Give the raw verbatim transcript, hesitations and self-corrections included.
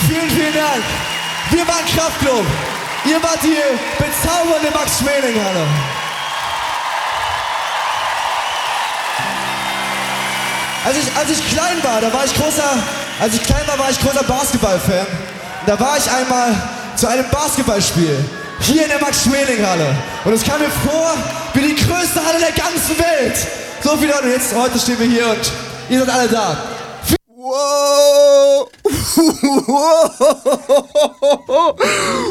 Vielen, vielen Dank. Wir waren Kraftklub. Ihr wart die bezaubernde Max-Schmeling-Halle. Als ich, als ich klein war, da war ich großer, als ich klein war, war ich großer Basketball-Fan. Da war ich einmal zu einem Basketballspiel hier in der Max-Schmeling-Halle. Und es kam mir vor wie die größte Halle der ganzen Welt. So viele Leute, jetzt heute stehen wir hier und ihr seid alle da. Wow!